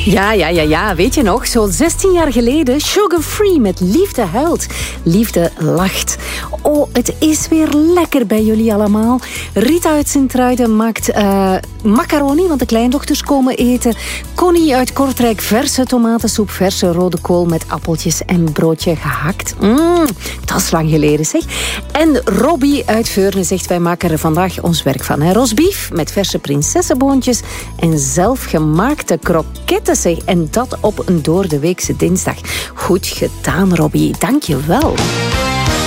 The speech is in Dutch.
Ja. Weet je nog? Zo'n 16 jaar geleden, Sugar Free met Liefde huilt. Liefde lacht. Oh, het is weer lekker bij jullie allemaal. Rita uit Sint-Truiden maakt macaroni, want de kleindochters komen eten. Connie uit Kortrijk, verse tomatensoep, verse rode kool met appeltjes en broodje gehakt. Dat is lang geleden, zeg. En Robbie uit Veurne zegt, wij maken er vandaag ons werk van. Hè? Rosbief met verse prinsessenboontjes en zelfgemaakte kroketten, zeg. En dat op een doordeweekse dinsdag. Goed gedaan, Robbie. Dank je wel.